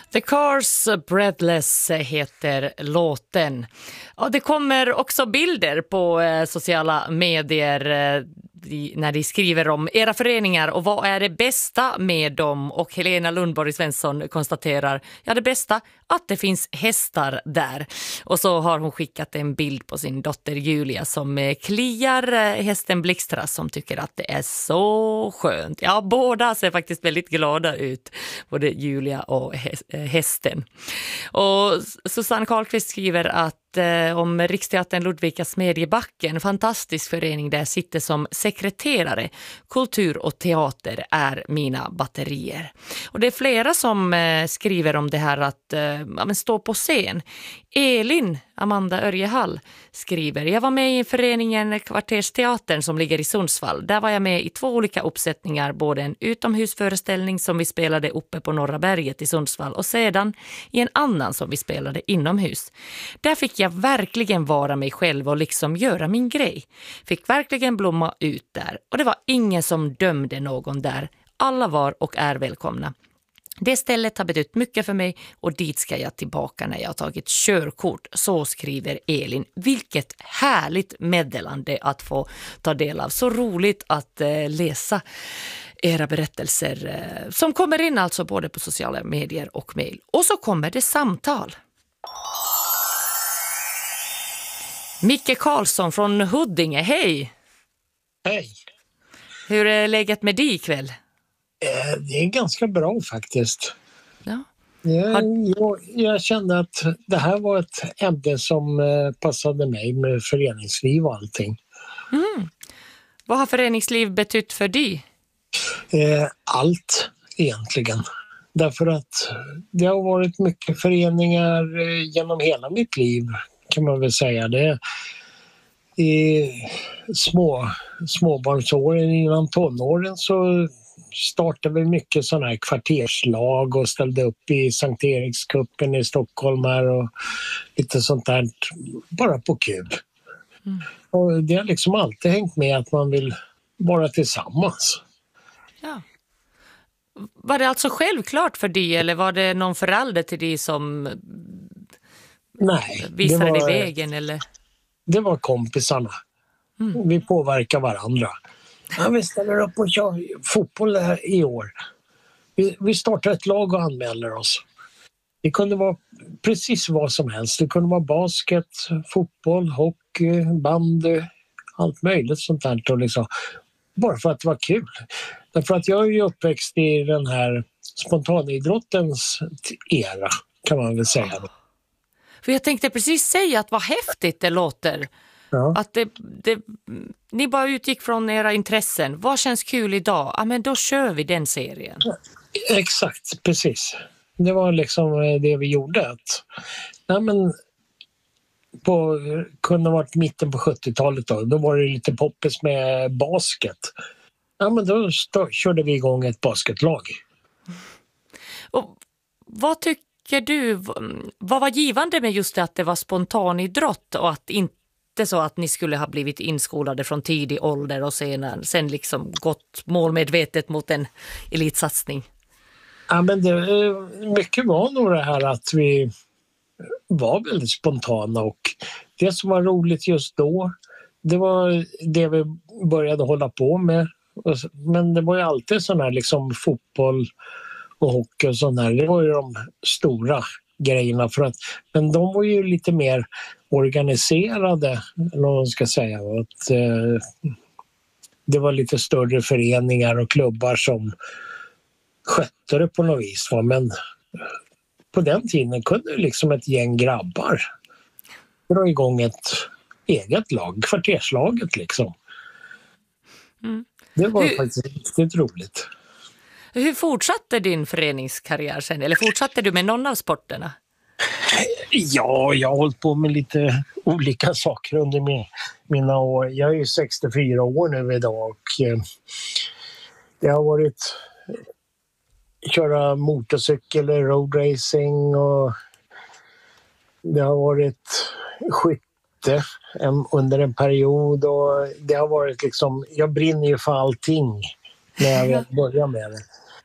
The Cars Breathless heter låten. Ja, det kommer också bilder på sociala medier när de skriver om era föreningar och vad är det bästa med dem. Och Helena Lundborg Svensson konstaterar, ja det bästa, att det finns hästar där. Och så har hon skickat en bild på sin dotter Julia som kliar hästen Blixtra som tycker att det är så skönt. Ja, båda ser faktiskt väldigt glada ut, både Julia och hästen. Och Susanne Karlqvist skriver att om Riksteatern Ludvika Smedjebacken, fantastisk förening där sitter som sekreterare. Kultur och teater är mina batterier. Och det är flera som skriver om det här att stå på scen. Elin Amanda Örjehall skriver, jag var med i föreningen Kvartersteatern som ligger i Sundsvall. Där var jag med i 2 olika uppsättningar, både en utomhusföreställning som vi spelade uppe på Norra berget i Sundsvall och sedan i en annan som vi spelade inomhus. Där fick jag verkligen vara mig själv och liksom göra min grej. Fick verkligen blomma ut där och det var ingen som dömde någon där. Alla var och är välkomna. Det stället har betytt mycket för mig och dit ska jag tillbaka när jag har tagit körkort. Så skriver Elin. Vilket härligt meddelande att få ta del av. Så roligt att läsa era berättelser som kommer in alltså både på sociala medier och mejl. Och så kommer det samtal. Micke Karlsson från Huddinge, hej! Hej! Hur är läget med dig ikväll? Det är ganska bra faktiskt. Ja. Jag kände att det här var ett ämne som passade mig med föreningsliv och allting. Mm. Vad har föreningsliv betytt för dig? Allt egentligen. Därför att det har varit mycket föreningar genom hela mitt liv kan man väl säga. Det i småbarnsåren innan tonåren så startade vi mycket sådana här kvarterslag och ställde upp i Sankt Erikskuppen i Stockholm här och lite sånt där bara på kul. Mm. Och det har liksom alltid hängt med att man vill vara tillsammans. Ja. Var det alltså självklart för dig eller var det någon förälder till dig som visade dig vägen? Eller? Det var kompisarna. Mm. Vi påverkar varandra. Ja, vi ställer upp och kör fotboll i år. Vi startar ett lag och anmäler oss. Det kunde vara precis vad som helst. Det kunde vara basket, fotboll, hockey, bandy, allt möjligt sånt där. Liksom. Bara för att det var kul. Därför att jag är ju uppväxt i den här spontanidrottens era kan man väl säga. För jag tänkte precis säga att vad häftigt det låter. Ja. Att ni bara utgick från era intressen. Vad känns kul idag? Ja, men då kör vi den serien. Exakt, precis. Det var liksom det vi gjorde. Kunde ha varit mitten på 70-talet då var det lite poppis med basket. Ja, men då körde vi igång ett basketlag. Och vad tycker du, vad var givande med just det att det var spontanidrott och att inte så att ni skulle ha blivit inskolade från tidig ålder och sen liksom gått målmedvetet mot en elitsatsning? Ja, men mycket var nog det här att vi var väldigt spontana och det som var roligt just då, det var det vi började hålla på med. Men det var ju alltid sån här liksom fotboll och hockey och sån här. Det var ju de stora grejerna men de var ju lite mer organiserade, eller vad man ska säga. Att, det var lite större föreningar och klubbar som skötte det på något vis. Men på den tiden kunde liksom ett gäng grabbar dra igång ett eget lag, kvarterslaget liksom. Mm. Det var faktiskt riktigt roligt. Hur fortsatte din föreningskarriär sen? Eller fortsatte du med någon av sporterna? Ja, jag har hållit på med lite olika saker under mina år. Jag är ju 64 år nu idag och det har varit köra motorcykel, roadracing och det har varit skytte under en period och det har varit liksom, jag brinner ju för allting när jag börjar med det.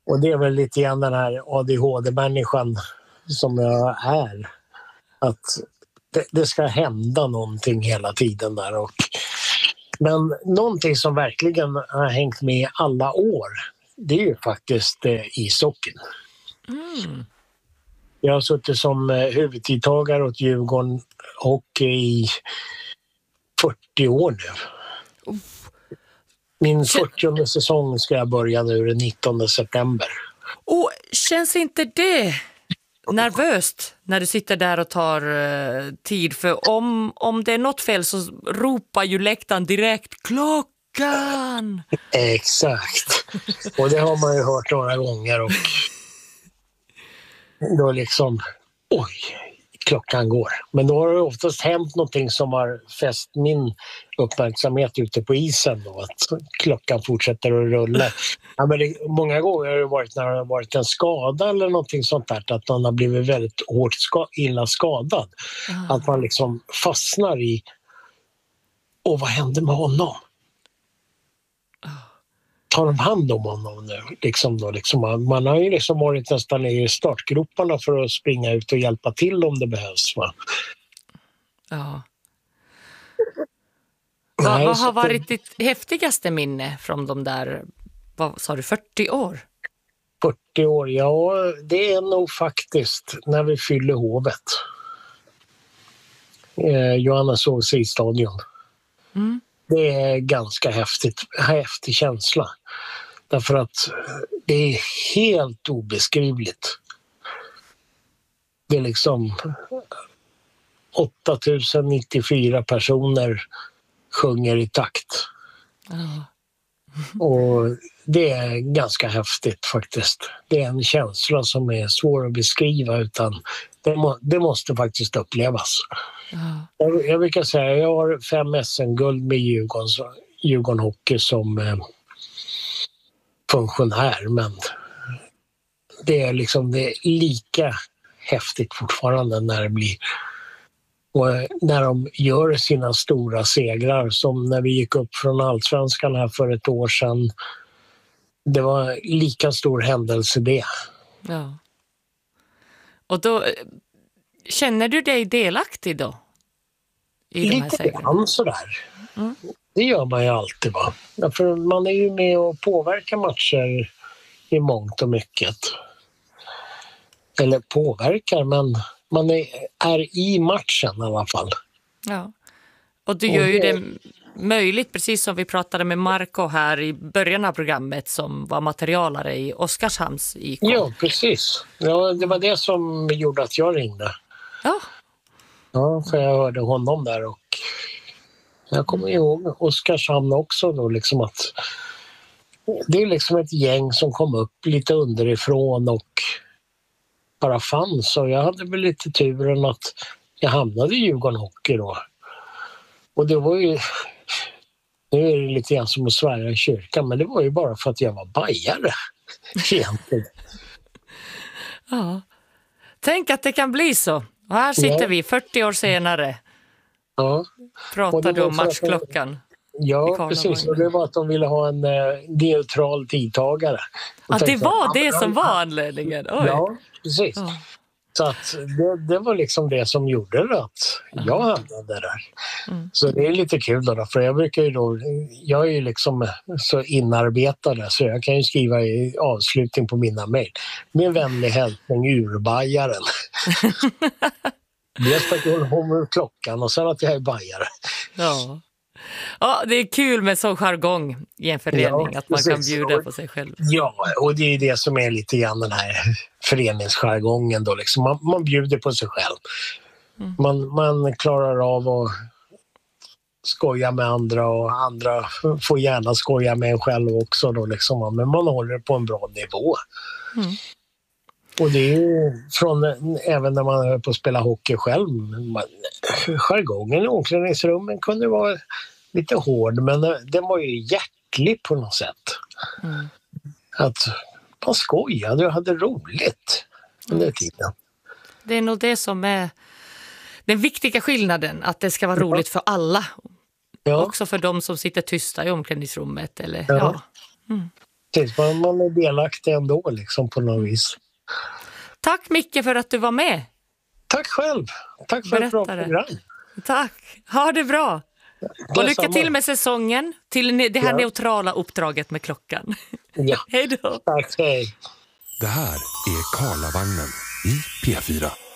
Och det är väl lite grann den här ADHD-människan som jag är. Att det ska hända någonting hela tiden där. Men någonting som verkligen har hängt med alla år, det är ju faktiskt ishockeyn. Mm. Jag har suttit som huvudtidtagare åt Djurgården hockey i 40 år nu. Min 40:e säsong ska jag börja nu den 19 september. Och känns inte det nervöst när du sitter där och tar tid? För om det är något fel så ropar ju läktaren direkt klockan. Exakt. Och det har man ju hört några gånger och då liksom, oj, klockan går. Men då har det oftast hänt någonting som har fäst min uppmärksamhet ute på isen då, att klockan fortsätter att rulla. Ja, men många gånger har det varit när det har varit en skada eller någonting sånt där, att man har blivit väldigt hårt illa skadad. Att man liksom fastnar i, och vad hände med honom? Tar de hand om honom nu? Man har ju liksom varit nästan i startgroparna för att springa ut och hjälpa till om det behövs. Va? Ja. Vad har varit ditt häftigaste minne från de där, vad sa du, 40 år? 40 år, ja, det är nog faktiskt när vi fyller Hovet. Johanneshovs isstadion. Mm. Det är ganska häftig känsla. Därför att det är helt obeskrivligt. Det är liksom 8094 personer sjunger i takt. Och det är ganska häftigt faktiskt. Det är en känsla som är svår att beskriva, utan det måste faktiskt upplevas. Jag brukar säga jag har 5 SM-guld med Djurgården Hockey som funktionär, men det är lika häftigt fortfarande när det blir, och när de gör sina stora segrar, som när vi gick upp från Allsvenskan här för ett år sedan. Det var lika stor händelse det. Ja. Och då känner du dig delaktig då? I de här lite segrarna? grann sådär. Det gör man ju alltid, va? För man är ju med och påverkar matcher i mångt och mycket. Eller påverkar, men man är i matchen i alla fall. Ja. Och du gör ju det möjligt, precis som vi pratade med Marco här i början av programmet, som var materialare i Oskarshamns IK. Ja, precis. Ja, det var det som gjorde att jag ringde. Ja. Ja, för jag hörde honom där och jag kommer ihåg Oskarshamn också då, liksom att det är liksom ett gäng som kom upp lite underifrån och bara fanns, och jag hade väl lite turen att jag hamnade i Djurgården Hockey då. Och det var ju, nu är det lite grann som att svära i kyrkan, men det var ju bara för att jag var bajare egentligen. Ja. Tänk att det kan bli så. Och här sitter vi 40 år senare. Ja. Pratar du om matchklockan? Ja, precis. Och det var att de ville ha en neutral tidtagare. Ja, det var det som var anledningen? Oj. Ja, precis. Ja. Så att det var liksom det som gjorde det att jag hamnade där. Så det är lite kul då, för jag är ju liksom så inarbetad så jag kan ju skriva i avslutning på mina mejl. Med vänlig hälsning urbajaren. Dels för att jag håller klockan och sen att jag är bajare. Ja. Ja, det är kul med sån jargong i en förening, att man kan bjuda på sig själv. Ja, och det är det som är lite grann den här föreningsjargongen då, liksom. Man bjuder på sig själv. Man klarar av att skoja med andra, och andra får gärna skoja med en själv också då, liksom. Men man håller på en bra nivå. Och det är ju även när man höll på att spela hockey själv. Jargongen i omklädningsrummen kunde vara lite hård, men den var ju hjärtlig på något sätt. Att man skojade och hade roligt under tiden. Det är nog det som är den viktiga skillnaden, att det ska vara roligt för alla. Ja. Också för de som sitter tysta i omklädningsrummet. Eller, Man är delaktig ändå liksom på något vis. Tack Micke för att du var med. Tack själv. Tack för ett bra program. Tack. Ha det bra. Och lycka till med säsongen, till det här neutrala uppdraget med klockan. Ja. Hej då. Tack, hej. Det här är Karlavagnen i P4.